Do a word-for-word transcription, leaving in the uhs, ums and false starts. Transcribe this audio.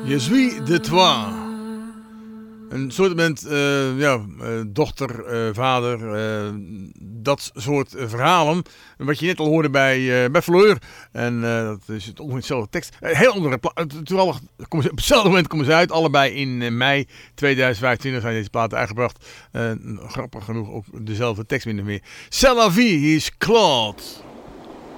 Je suis de toi. Een soort moment, uh, ja, uh, dochter, uh, vader, uh, dat soort uh, verhalen. Wat je net al hoorde bij, uh, bij Fleur. En uh, dat is het ongeveer dezelfde tekst. Uh, heel andere pla- Toevallig, komen ze, op hetzelfde moment komen ze uit. Allebei in uh, mei tweeduizend vijfentwintig zijn deze platen uitgebracht. Uh, grappig genoeg ook dezelfde tekst min of meer. C'est la vie, is Claude.